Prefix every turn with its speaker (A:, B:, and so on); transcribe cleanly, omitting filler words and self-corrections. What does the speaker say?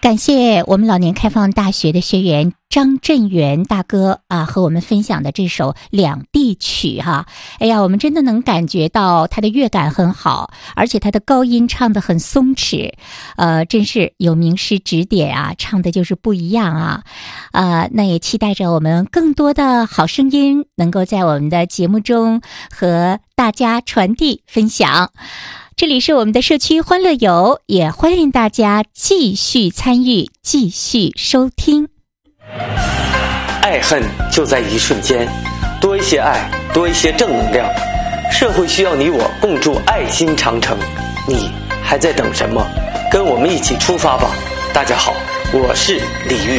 A: 感谢我们老年开放大学的学员张振元大哥啊，和我们分享的这首《两地曲》哈。哎呀，我们真的能感觉到他的乐感很好，而且他的高音唱得很松弛，真是有名师指点啊，唱的就是不一样啊。那也期待着我们更多的好声音能够在我们的节目中和大家传递分享。这里是我们的社区欢乐游，也欢迎大家继续参与，继续收听。
B: 爱恨就在一瞬间，多一些爱，多一些正能量。社会需要你我共筑爱心长城，你还在等什么？跟我们一起出发吧！大家好，我是李玉。